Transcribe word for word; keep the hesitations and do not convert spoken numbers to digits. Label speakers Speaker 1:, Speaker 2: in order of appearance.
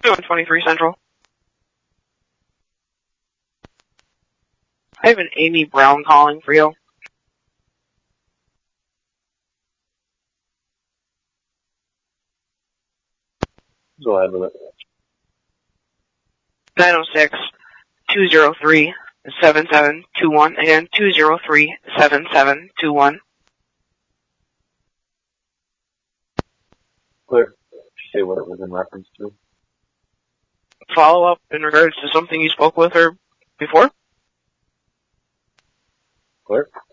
Speaker 1: one twenty-three Central. I have an Amy Brown calling for you.
Speaker 2: Go ahead with it.
Speaker 1: nine oh six, two oh three, seven seven two one. Again, two oh three, seven seven two one.
Speaker 2: Clear. Say what it was in reference to.
Speaker 1: Follow up in regards to something you spoke with her before?
Speaker 2: Clear.